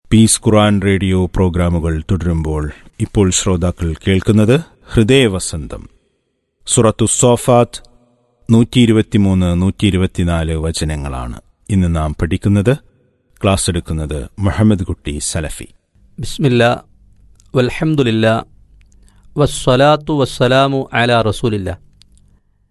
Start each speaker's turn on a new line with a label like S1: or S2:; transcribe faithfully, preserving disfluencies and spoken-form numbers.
S1: Piece ഖുർആൻ radio പ്രോഗ്രാമുകൾ തുടരുമ്പോൾ ഇപ്പോൾ ശ്രോതാക്കൾ കേൾക്കുന്നത് ഹൃദയവസന്തം. സൂറത്തു സ്സോഫാത്ത് നൂറ്റി ഇരുപത്തിമൂന്ന് നൂറ്റി ഇരുപത്തിനാല് വചനങ്ങളാണ് ഇന്ന് നാം പഠിക്കുന്നത്. ക്ലാസ് എടുക്കുന്നത് മുഹമ്മദ് കുട്ടി സലഫി.
S2: ബിസ്മില്ലാ വൽഹംദുലില്ലാ വസ്സലാത്തു വസ്സലാമു അലാ റസൂലില്ലാ.